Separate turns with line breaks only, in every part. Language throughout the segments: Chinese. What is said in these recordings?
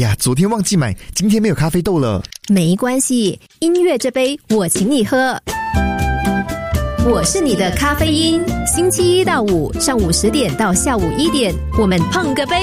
呀，昨天忘记买，今天没有咖啡豆了。
没关系，音乐这杯我请你喝。我是你的咖啡因，星期一到五上午10点到下午1点，我们碰个杯。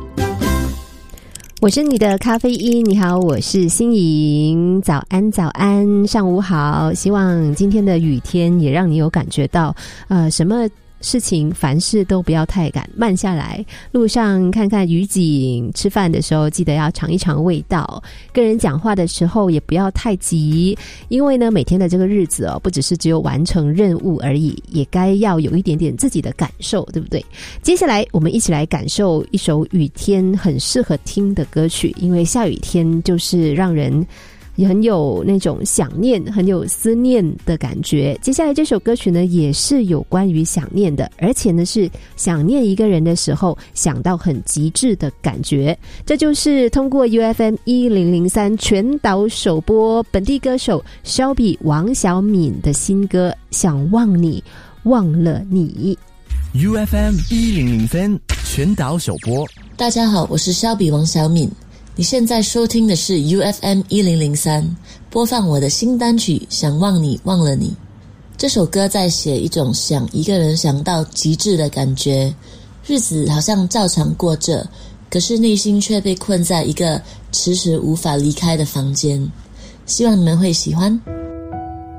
我是你的咖啡因，你好，我是欣莹，早安早安，上午好。希望今天的雨天也让你有感觉到什么事情凡事都不要太赶，慢下来，路上看看雨景，吃饭的时候记得要尝一尝味道，跟人讲话的时候也不要太急，因为呢每天的这个日子不只是只有完成任务而已，也该要有一点点自己的感受，对不对？接下来我们一起来感受一首雨天很适合听的歌曲，因为下雨天就是让人也很有那种想念，很有思念的感觉。接下来这首歌曲呢也是有关于想念的，而且呢是想念一个人的时候想到很极致的感觉。这就是通过 UFM1003 全岛首播本地歌手肖比王小敏的新歌《想忘你忘了你》。
UFM1003 全岛首播。
大家好，我是肖比王小敏，你现在收听的是 UFM1003 播放我的新单曲《想忘你忘了你》。这首歌在写一种想一个人想到极致的感觉，日子好像照常过着，可是内心却被困在一个迟迟无法离开的房间。希望你们会喜欢。